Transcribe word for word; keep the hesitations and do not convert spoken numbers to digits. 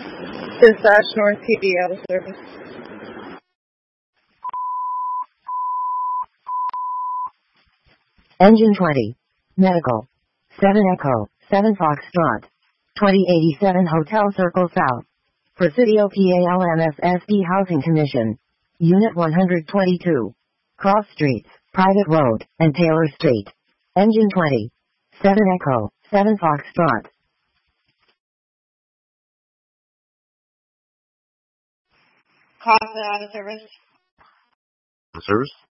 Dispatch North P D out of service. Engine twenty. Medical. seven Echo, seven Foxtrot. twenty eighty-seven Hotel Circle South. Presidio P A L M S S D Housing Commission. Unit one hundred twenty-two. Cross Streets, Private Road, and Taylor Street. Engine twenty. seven Echo, seven Foxtrot. Copy out of service. Service?